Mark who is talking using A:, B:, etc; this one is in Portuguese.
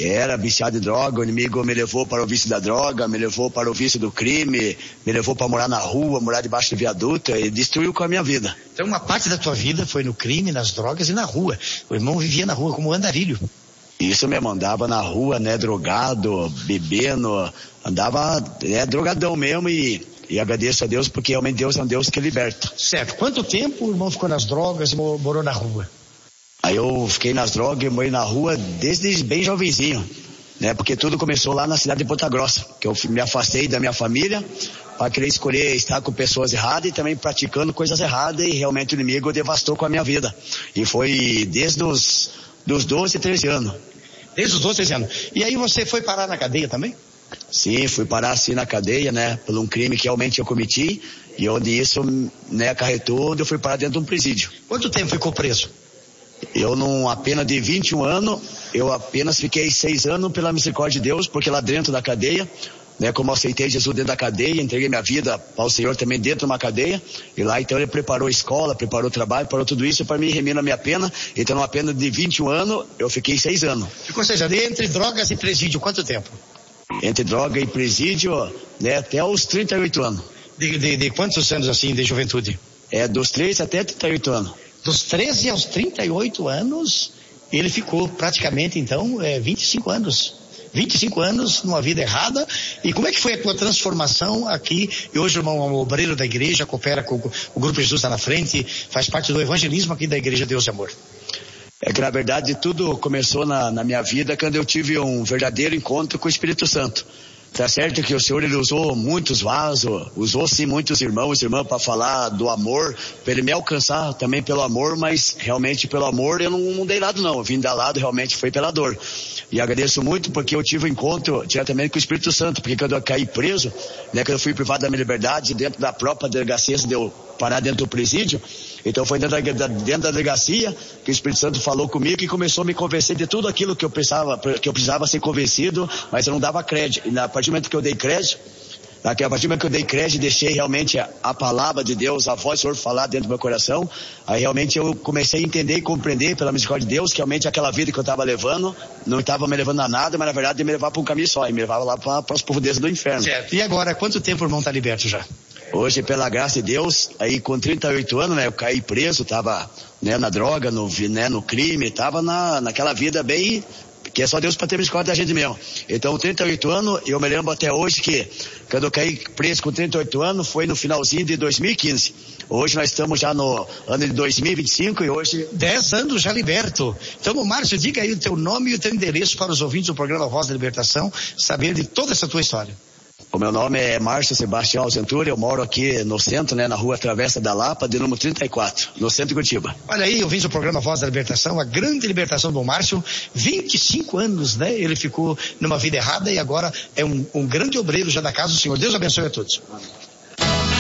A: Era viciado em droga, o inimigo me levou para o vício da droga, me levou para o vício do crime, me levou para morar na rua, morar debaixo de viaduto e destruiu com a minha vida.
B: Então uma parte da tua vida foi no crime, nas drogas e na rua. O irmão vivia na rua como andarilho.
A: Isso mesmo, andava na rua, né, drogado, bebendo, andava, drogadão mesmo e agradeço a Deus porque realmente Deus é um Deus que liberta.
B: Certo. Quanto tempo o irmão ficou nas drogas e morou na rua?
A: Aí eu fiquei nas drogas e morei na rua desde bem jovenzinho, né? Porque tudo começou lá na cidade de Ponta Grossa, que eu me afastei da minha família para querer escolher estar com pessoas erradas e também praticando coisas erradas e realmente o inimigo devastou com a minha vida. E foi desde dos 12, 13 anos.
B: Desde os 12, 13 anos. E aí você foi parar na cadeia também?
A: Sim, fui parar assim na cadeia, né? Por um crime que realmente eu cometi e onde isso, né, acarretou, eu fui parar dentro de um presídio.
B: Quanto tempo ficou preso?
A: Eu não, apenas de 21 anos, eu apenas fiquei 6 anos pela misericórdia de Deus, porque lá dentro da cadeia, né, como eu aceitei Jesus dentro da cadeia, entreguei minha vida ao Senhor também dentro de uma cadeia, e lá então ele preparou a escola, preparou o trabalho, preparou tudo isso para me remir na minha pena. Então numa pena de 21 anos, eu fiquei 6 anos.
B: Ficou 6 anos. E entre drogas e presídio, quanto tempo?
A: Entre droga e presídio, né, até os 38 anos.
B: De quantos anos assim, de juventude?
A: Dos 13 até 38 anos.
B: Dos 13 aos 38 anos, ele ficou praticamente, então, 25 anos. 25 anos numa vida errada. E como é que foi a tua transformação aqui? E hoje o irmão é um obreiro da igreja, coopera com o Grupo Jesus Está na Frente, faz parte do evangelismo aqui da Igreja Deus e Amor.
A: É que na verdade tudo começou na minha vida quando eu tive um verdadeiro encontro com o Espírito Santo. Tá certo que o Senhor ele usou muitos vasos, usou sim muitos irmãos e irmãs para falar do amor, para ele me alcançar também pelo amor, mas realmente pelo amor eu não dei lado não, eu vim dar lado realmente foi pela dor. E agradeço muito porque eu tive um encontro diretamente com o Espírito Santo, porque quando eu caí preso, né, quando eu fui privado da minha liberdade dentro da própria delegacia, de eu parar dentro do presídio, então foi dentro da delegacia que o Espírito Santo falou comigo e começou a me convencer de tudo aquilo que eu precisava ser convencido, mas eu não dava crédito. E a partir do momento que eu dei crédito, deixei realmente a palavra de Deus, a voz do Senhor falar dentro do meu coração, aí realmente eu comecei a entender e compreender pela misericórdia de Deus que realmente aquela vida que eu estava levando, não estava me levando a nada, mas na verdade me levava para um caminho só, e me levava lá para as profundezas do inferno.
B: Certo. E agora, quanto tempo o irmão está liberto já?
A: Hoje, pela graça de Deus, aí com 38 anos, né, eu caí preso, tava, né, na droga, no crime, tava naquela vida bem, que é só Deus para ter misericórdia da gente mesmo. Então, 38 anos, eu me lembro até hoje que, quando eu caí preso com 38 anos, foi no finalzinho de 2015. Hoje nós estamos já no ano de 2025 e hoje...
B: 10 anos já liberto. Então, Márcio, diga aí o teu nome e o teu endereço para os ouvintes do programa Voz da Libertação, saber de toda essa tua história.
A: O meu nome é Márcio Sebastião Alzentura, eu moro aqui no centro, né, na rua Travessa da Lapa, de número 34, no centro de Curitiba.
B: Olha aí, ouvindo o programa Voz da Libertação, a grande libertação do Márcio, 25 anos, né, ele ficou numa vida errada e agora é um grande obreiro já da casa do Senhor. Deus abençoe a todos.